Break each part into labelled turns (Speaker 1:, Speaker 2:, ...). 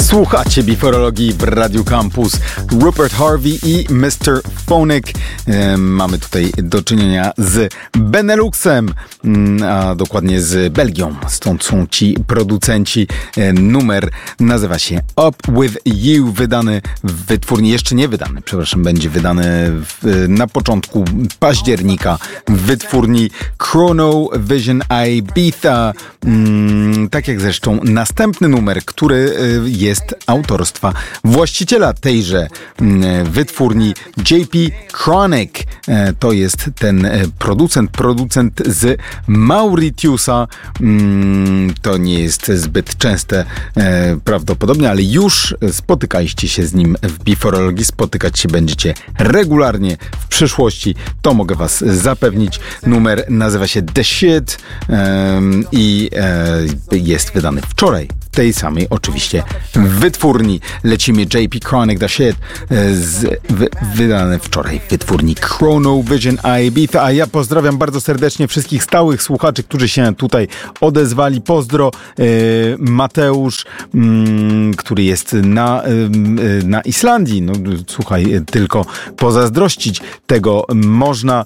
Speaker 1: Słuchacie Biforologii w Radiu Campus. Rupert Harvey i Mr. Phonic. Mamy tutaj do czynienia z Beneluxem, a dokładnie z Belgią. Stąd są ci producenci. Numer nazywa się Up With You, wydany w wytwórni, jeszcze nie wydany, przepraszam, będzie wydany na początku października w wytwórni Chrono Vision Ibiza. Tak jak zresztą następny numer, który jest autorstwa właściciela tejże wytwórni, JP Chronic. To jest ten producent z Mauritiusa. To nie jest zbyt częste prawdopodobnie, ale już spotykaliście się z nim w Biforologii, spotykać się będziecie regularnie w przyszłości, to mogę was zapewnić. Numer nazywa się The Shit i jest wydany wczoraj w tej samej oczywiście wytwórni. Lecimy JP Chronic The Shit, wydane wczoraj w wytwórni Chrono Vision Ibiza, a ja pozdrawiam bardzo serdecznie wszystkich stałych słuchaczy, którzy się tutaj odezwali. Pozdro Mateusz, który jest na Islandii. No słuchaj, tylko pozazdrościć tego można.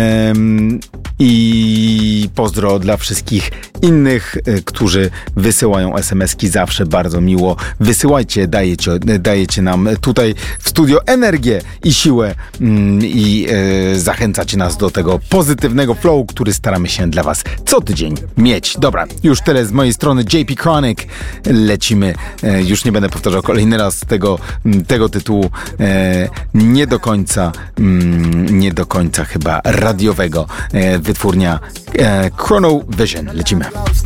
Speaker 1: I pozdro dla wszystkich innych, którzy wysyłają SMS-ki, zawsze bardzo miło. Wysyłajcie, dajecie nam tutaj w studio energię i siłę i zachęcacie nas do tego pozytywnego flow, który staramy się dla was co tydzień mieć. Dobra, już tyle z mojej strony. JP Chronic, lecimy. Już nie będę powtarzał kolejny raz tego tytułu nie do końca chyba radiowego. Wytwórnia Chrono Vision. Lecimy.